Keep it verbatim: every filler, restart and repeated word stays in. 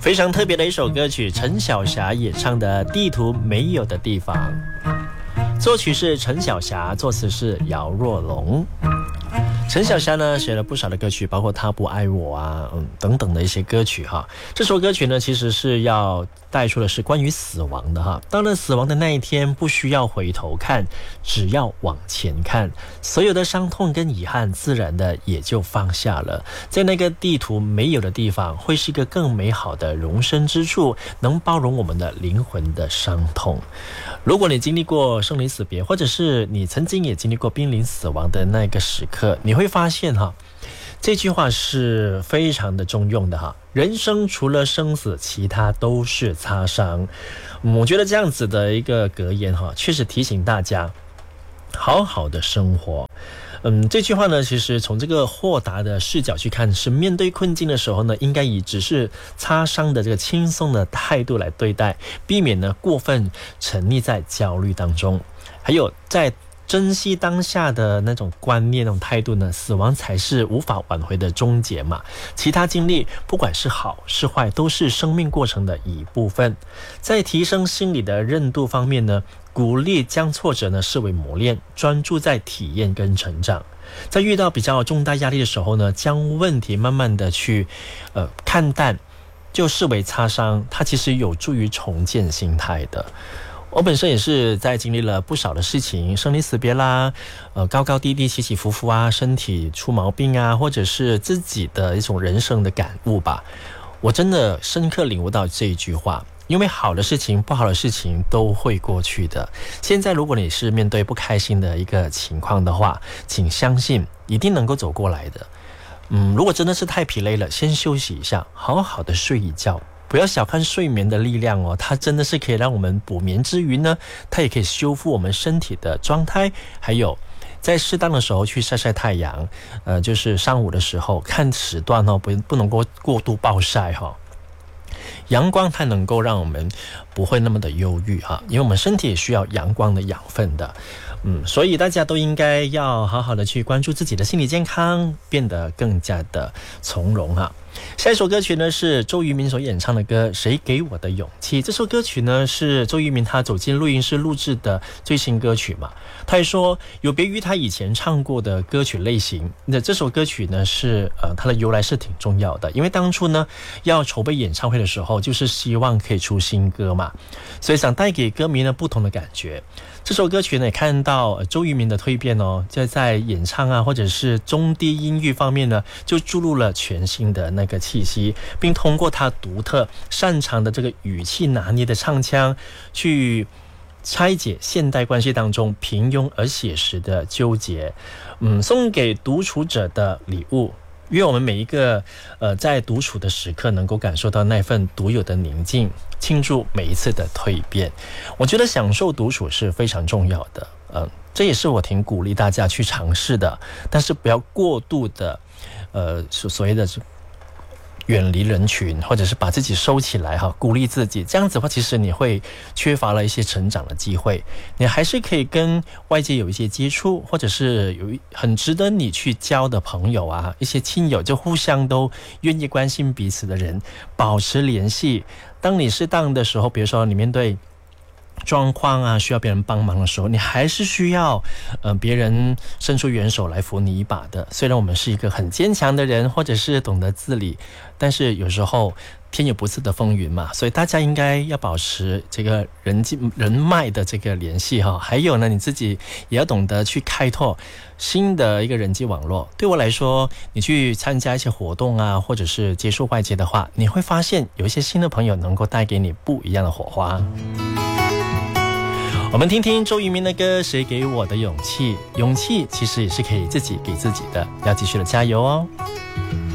非常特别的一首歌曲，陈小霞演唱的《地图没有的地方》，作曲是陈小霞，作词是姚若龙。陈小霞呢写了不少的歌曲，包括他不爱我啊，嗯等等的一些歌曲哈。这首歌曲呢其实是要带出的是关于死亡的哈。到了死亡的那一天，不需要回头看，只要往前看，所有的伤痛跟遗憾自然的也就放下了。在那个地图没有的地方，会是一个更美好的容身之处，能包容我们的灵魂的伤痛。如果你经历过生离死别，或者是你曾经也经历过濒临死亡的那个时刻，你会发现哈，这句话是非常的中用的哈。人生除了生死，其他都是擦伤。嗯，我觉得这样子的一个格言哈，确实提醒大家好好的生活。嗯，这句话呢，其实从这个豁达的视角去看，是面对困境的时候呢，应该以只是擦伤的这个轻松的态度来对待，避免呢过分沉溺在焦虑当中。还有在珍惜当下的那种观念、那种态度呢，死亡才是无法挽回的终结嘛。其他经历，不管是好是坏，都是生命过程的一部分。在提升心理的韧度方面呢，鼓励将挫折呢视为磨练，专注在体验跟成长。在遇到比较重大压力的时候呢，将问题慢慢的去呃看淡，就视为擦伤，它其实有助于重建心态的。我本身也是在经历了不少的事情，生离死别啦，呃，高高低低，起起伏伏啊，身体出毛病啊，或者是自己的一种人生的感悟吧。我真的深刻领悟到这一句话，因为好的事情、不好的事情都会过去的。现在如果你是面对不开心的一个情况的话，请相信一定能够走过来的。嗯，如果真的是太疲累了，先休息一下，好好的睡一觉。不要小看睡眠的力量哦，它真的是可以让我们补眠之余呢，它也可以修复我们身体的状态，还有在适当的时候去晒晒太阳，呃，就是上午的时候看时段哦，不不能够过度暴晒哈、哦。阳光它能够让我们不会那么的忧郁哈，因为我们身体也需要阳光的养分的。嗯，所以大家都应该要好好的去关注自己的心理健康，变得更加的从容哈。下一首歌曲呢是周渝民所演唱的歌《谁给我的勇气》。这首歌曲呢是周渝民他走进录音室录制的最新歌曲嘛。他也说有别于他以前唱过的歌曲类型，那这首歌曲呢是呃它的由来是挺重要的，因为当初呢要筹备演唱会的时候，就是希望可以出新歌嘛，所以想带给歌迷呢不同的感觉。这首歌曲呢也看到周渝民的蜕变哦，就在演唱啊或者是中低音域方面呢，就注入了全新的那个气息，并通过他独特擅长的这个语气拿捏的唱腔，去拆解现代关系当中平庸而写实的纠结。嗯，送给独处者的礼物，愿我们每一个呃在独处的时刻能够感受到那份独有的宁静，庆祝每一次的蜕变。我觉得享受独处是非常重要的，嗯、呃，这也是我挺鼓励大家去尝试的，但是不要过度的呃所谓的远离人群，或者是把自己收起来哈，鼓励自己，这样子的话其实你会缺乏了一些成长的机会。你还是可以跟外界有一些接触，或者是有很值得你去交的朋友啊，一些亲友，就互相都愿意关心彼此的人，保持联系。当你适当的时候，比如说你面对状况啊，需要别人帮忙的时候，你还是需要呃别人伸出援手来扶你一把的。虽然我们是一个很坚强的人，或者是懂得自理，但是有时候天有不测的风云嘛，所以大家应该要保持这个人际人脉的这个联系哈。还有呢，你自己也要懂得去开拓新的一个人际网络。对我来说，你去参加一些活动啊，或者是接触外界的话，你会发现有一些新的朋友能够带给你不一样的火花。我们听听周渝民的歌《谁给我的勇气》。勇气其实也是可以自己给自己的，要继续的加油哦。